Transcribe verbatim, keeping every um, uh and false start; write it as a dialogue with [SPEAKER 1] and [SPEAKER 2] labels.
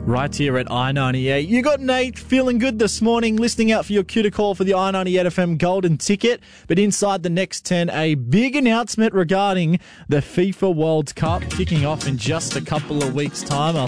[SPEAKER 1] right here at I ninety-eight. You got Nate feeling good this morning, listening out for your cue to call for the I ninety-eight F M Golden Ticket. But inside the next ten, a big announcement regarding the FIFA World Cup kicking off in just a couple of weeks' time. I'll